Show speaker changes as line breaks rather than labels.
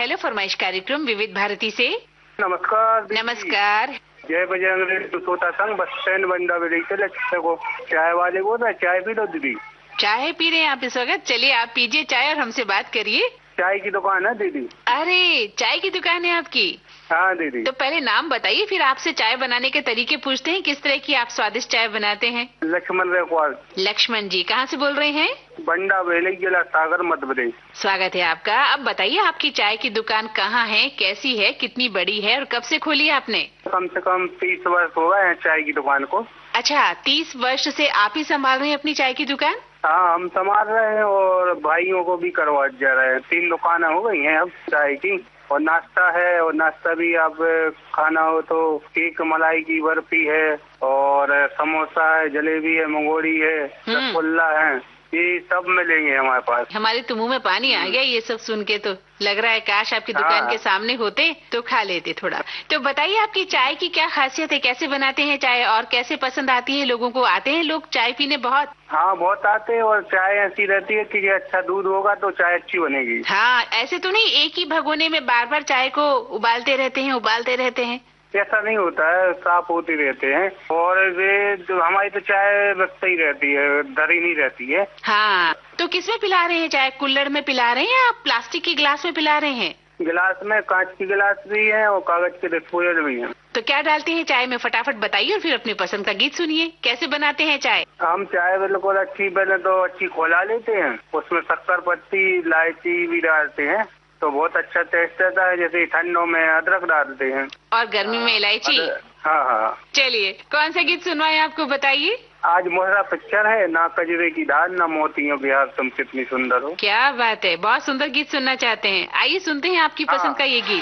Hello फरमाइश कार्यक्रम विविध भारती से।
नमस्कार दीदी।
नमस्कार।
जय बजरंग सोता संग बस स्टैंड बंदा चले को चाय वाले बोल रहे चाय पी लो दीदी।
चाय पी रहे हैं आप इस वक्त? चलिए आप पीजिए चाय और हमसे बात करिए।
चाय की दुकान है दीदी।
अरे चाय की दुकान है आपकी?
हाँ दीदी।
तो पहले नाम बताइए, फिर आपसे चाय बनाने के तरीके पूछते हैं, किस तरह की आप स्वादिष्ट चाय बनाते हैं।
लक्ष्मण रेखवाल।
लक्ष्मण जी कहाँ से बोल रहे हैं?
बंडा बेली जिला सागर मध्य प्रदेश।
स्वागत है आपका। अब बताइए आपकी चाय की दुकान कहाँ है, कैसी है, कितनी बड़ी है और कब से खोली आपने?
कम से कम 30 वर्ष हो गए हैं चाय की दुकान को।
अच्छा, 30 वर्ष से आप ही संभाल रहे हैं अपनी चाय की दुकान?
हाँ हम संभाल रहे हैं और भाइयों को भी करवा जा रहे हैं। 3 दुकानें हो गई हैं अब चाय की, और नाश्ता है, और नाश्ता भी अब खाना हो तो केक मलाई की बर्फी है, और समोसा है, जलेबी है, मंगोड़ी है, रसगुल्ला है, ये सब मिलेंगे हमारे पास।
हमारे तो मुंह में पानी आ गया ये सब सुन के, तो लग रहा है काश आपकी दुकान के सामने होते तो खा लेते थोड़ा। तो बताइए आपकी चाय की क्या खासियत है, कैसे बनाते हैं चाय और कैसे पसंद आती है लोगों को? आते हैं लोग चाय पीने बहुत?
हाँ बहुत आते हैं, और चाय ऐसी रहती है कि अच्छा दूध होगा तो चाय अच्छी बनेगी।
हाँ, ऐसे तो नहीं एक ही भगोने में बार बार चाय को उबालते रहते हैं।
ऐसा नहीं होता है, साफ होती रहते हैं, और वे जो हमारी तो चाय बचती ही रहती है, धरी नहीं रहती है।
हाँ, तो किस में पिला रहे हैं चाय? कुल्हड़ में पिला रहे हैं या प्लास्टिक के गिलास में पिला रहे हैं?
गिलास में, कांच की गिलास भी है और कागज के डिस्पोजल भी है।
तो क्या डालते हैं चाय में, फटाफट बताइए और फिर अपनी पसंद का गीत सुनिए। कैसे बनाते हैं चाय?
हम चाय बिल्कुल अच्छी, पहले तो अच्छी खौला लेते हैं, उसमें शक्कर पत्ती इलायची भी डालते हैं तो बहुत अच्छा टेस्ट आता है। जैसे ठंडों में अदरक डालते हैं
और गर्मी में इलायची।
हाँ।
चलिए कौन सा गीत सुनवाएं आपको, बताइए।
आज मोहरा पिक्चर है, ना कजरे की दाल ना मोतियों बिहार तुम कितनी सुंदर हो।
क्या बात है, बहुत सुंदर गीत सुनना चाहते हैं। आइए सुनते हैं आपकी पसंद का ये गीत।